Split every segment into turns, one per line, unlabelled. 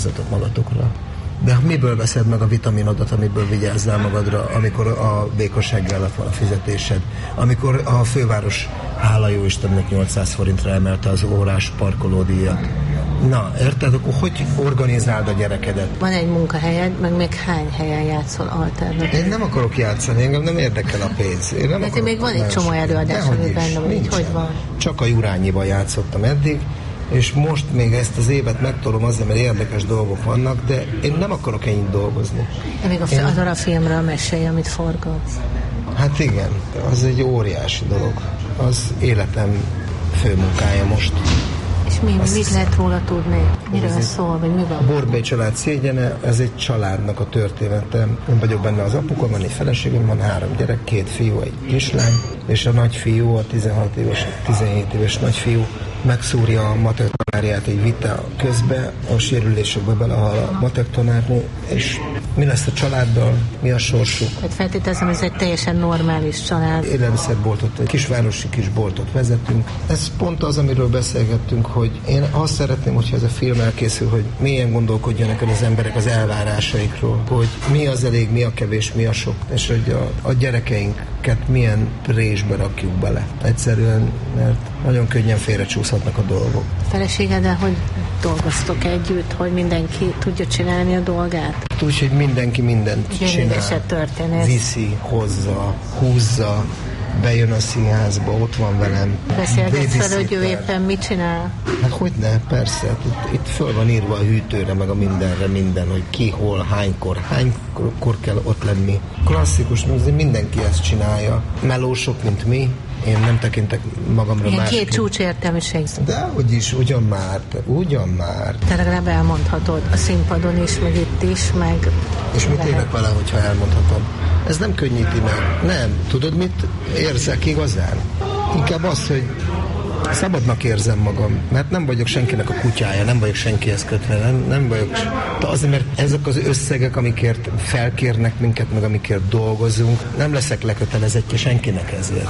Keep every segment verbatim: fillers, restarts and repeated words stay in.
vigyázzatok magatokra. De miből veszed meg a vitaminodat, amiből vigyázzál magadra, amikor a vékosság alatt van a fizetésed, amikor a főváros, hála jó Istennek, nyolcszáz forintra emelte az órás parkolódíjat. Na, érted? Akkor hogy organizáld a gyerekedet?
Van egy munkahelyed, meg még hány helyen játszol alternatív?
Én nem akarok játszani, engem nem érdekel a pénz. Én nem
hát még van egy csomó előadás, ami benne van, így hogy van?
Csak a Jurányiban játszottam eddig, és most még ezt az évet megtolom azért, mert érdekes dolgok vannak, de én nem akarok ennyit dolgozni.
De még a
én...
arra a filmről mesélj, amit forgatsz.
Hát igen, az egy óriási dolog. Az életem főmunkája most.
És mi, Azt... mit lehet róla tudni? Miről szól, vagy mi van?
A Borbély család szégyene, ez egy családnak a története. Én vagyok benne az apuka, van egy feleségem, van három gyerek, két fiú, egy kislány, és a nagyfiú, a tizenhat éves, tizenhét éves nagyfiú megszúrja a matek tanárját egy vita közben, a sérülésekbe belehal a matek tanárnő, és mi lesz a családdal, mi a sorsuk?
Hát feltételezem, ez egy teljesen normális család.
Élelmiszerboltot, egy kisvárosi kis boltot vezetünk. Ez pont az, amiről beszélgettünk, hogy én azt szeretném, hogyha ez a film elkészül, hogy mélyen gondolkodjanak el az emberek az elvárásaikról, hogy mi az elég, mi a kevés, mi a sok, és hogy a, a gyerekeinket milyen présbe rakjuk bele. Egyszerűen, mert nagyon könnyen félrecsúszhatnak a dolgok.
A feleségeddel hogy dolgoztok együtt, hogy mindenki tudja csinálni a dolgát?
Úgy, hogy mindenki mindent
igen,
csinál. Viszi, hozza, húzza, bejön a színházba, ott van velem.
Beszélgetsz fel, hogy ő éppen mit csinál?
Hát hogyne, persze. Itt, itt föl van írva a hűtőre, meg a mindenre minden, hogy ki, hol, hánykor, hánykor kell ott lenni. Klasszikus, mindenki ezt csinálja. Melósok, mint mi. Én nem tekintek magamra
ilyen
másképp.
Két csúcsértelmiség.
Dehogy is, ugyan már, te, ugyan már.
Te legalább elmondhatod a színpadon is, meg itt is, meg...
És mit érek vele, hogyha elmondhatom? Ez nem könnyíti meg. Nem. Tudod, mit érzek igazán? Inkább az, hogy szabadnak érzem magam, mert nem vagyok senkinek a kutyája, nem vagyok senkihez kötve, nem, nem vagyok... De azért, mert ezek az összegek, amikért felkérnek minket, meg amikért dolgozunk, nem leszek lekötelezettje senkinek ezért.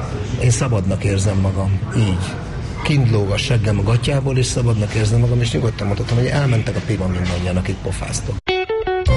Én szabadnak érzem magam, így. Kint lóg a seggem a gatyából, és szabadnak érzem magam, és nyugodtan mondhatom, hogy elmentek a piva mindannyian, akik pofáztok.